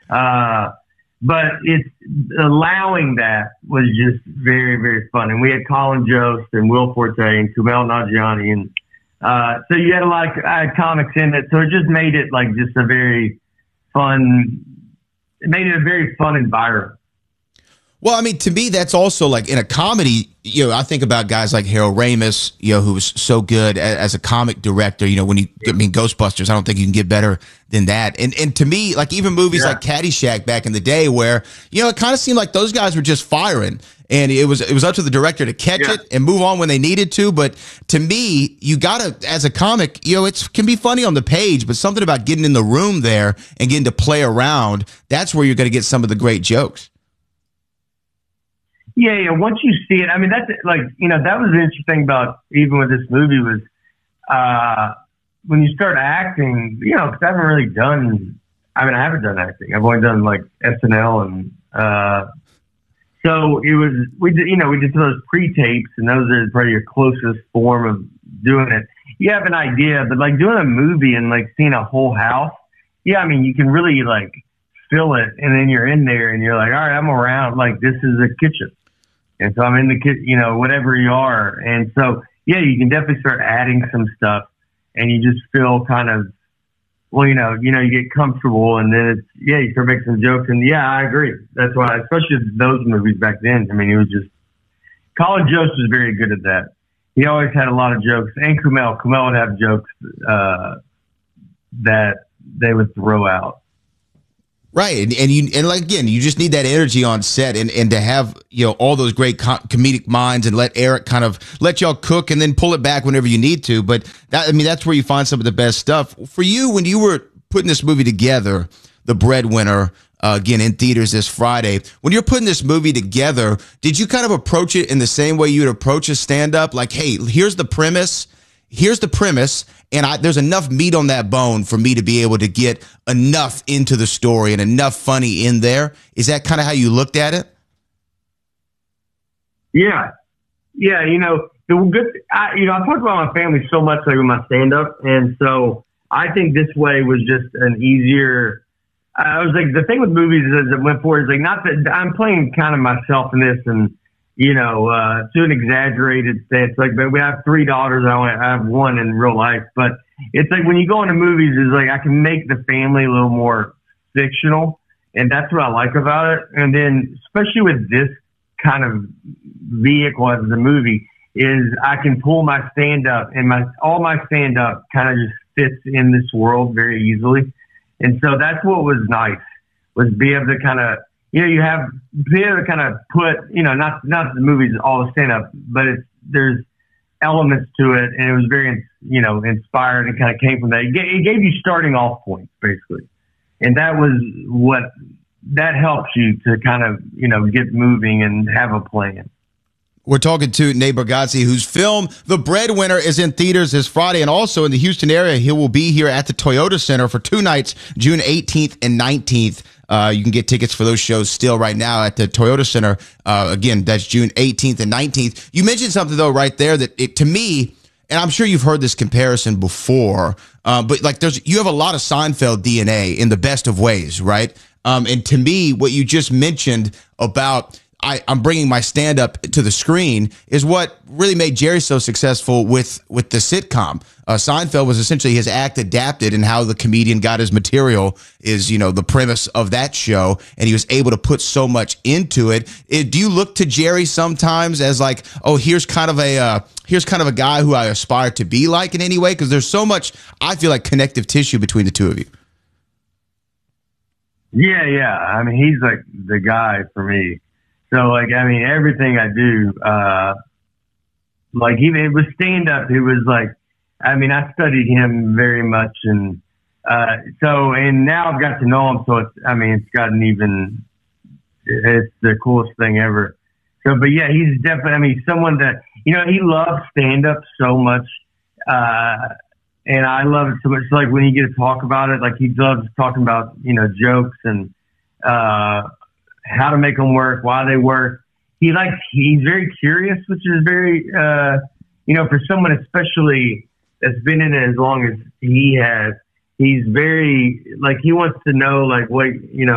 But it's allowing that was just very, very fun. And we had Colin Jost and Will Forte and Kumail Nanjiani. And so you had a lot of comics in it. So it just made it like just a very fun, it made it a very fun environment. Well, I mean, to me, that's also like in a comedy, I think about guys like Harold Ramis, who was so good as a comic director, Ghostbusters, I don't think you can get better than that. And to me, like even movies like Caddyshack back in the day where, it kind of seemed like those guys were just firing and it was up to the director to catch it and move on when they needed to. But to me, you gotta, as a comic, it can be funny on the page, but something about getting in the room there and getting to play around, that's where you're going to get some of the great jokes. Yeah. Once you see it, I mean, that's like, that was the interesting about even with this movie was when you start acting, because I haven't done acting. I've only done like SNL and so it was, we did those pre-tapes and those are probably your closest form of doing it. You have an idea, but like doing a movie and like seeing a whole house, I mean, you can really like feel it and then you're in there and you're like, all right, I'm around, like this is a kitchen. And so I'm in the kitchen, whatever you are. And so, you can definitely start adding some stuff and you just feel kind of, you get comfortable and then it's, you start making some jokes. And I agree. That's why, especially those movies back then, I mean, it was just, Colin Jost was very good at that. He always had a lot of jokes. And Kumail would have jokes that they would throw out. Right. And like, again, you just need that energy on set and to have, all those great comedic minds and let Eric kind of let y'all cook and then pull it back whenever you need to. But that's where you find some of the best stuff. For you, when you were putting this movie together, The Breadwinner, again, in theaters this Friday, when you're putting this movie together, did you kind of approach it in the same way you would approach a stand-up? Like, hey, here's the premise, and there's enough meat on that bone for me to be able to get enough into the story and enough funny in there. Is that kind of how you looked at it? Yeah. The good, I talked about my family so much like with my stand-up, and so I think this way was just an easier. I was like, the thing with movies is it went forward is like not that I'm playing kind of myself in this and. To an exaggerated sense. Like, but we have 3 daughters. I have one in real life. But it's like when you go into movies, it's like I can make the family a little more fictional, and that's what I like about it. And then, especially with this kind of vehicle as the movie, is I can pull my stand up, and all my stand up kind of just fits in this world very easily. And so that's what was nice was be able to kind of. You have be able to kind of put, not the movies all the stand up, but there's elements to it, and it was very, inspired and kind of came from that. It gave you starting off points basically, and that was what that helps you to kind of get moving and have a plan. We're talking to Nate Bargatze, whose film The Breadwinner is in theaters this Friday, and also in the Houston area. He will be here at the Toyota Center for 2 nights, June 18th and 19th. You can get tickets for those shows still right now at the Toyota Center. Again, that's June 18th and 19th. You mentioned something, though, right there that to me, and I'm sure you've heard this comparison before, but like you have a lot of Seinfeld DNA in the best of ways, right? And to me, what you just mentioned about I'm bringing my stand-up to the screen is what really made Jerry so successful with the sitcom. Seinfeld was essentially his act adapted, and how the comedian got his material is, the premise of that show, and he was able to put so much into it. Do you look to Jerry sometimes as like, oh, here's kind of a guy who I aspire to be like in any way? Because there's so much, I feel like, connective tissue between the two of you. Yeah. I mean, he's like the guy for me. So, like, I mean, everything I do, like, even with stand-up, it was like, I mean, I studied him very much. And and now I've got to know him. So, it's gotten it's the coolest thing ever. So, but yeah, he's definitely, someone that, he loves stand-up so much. And I love it so much. So, like, when you get to talk about it, like, he loves talking about, jokes and, how to make them work, why they work. He's very curious, which is very, for someone especially that's been in it as long as he has, he's very, like, he wants to know, like, what,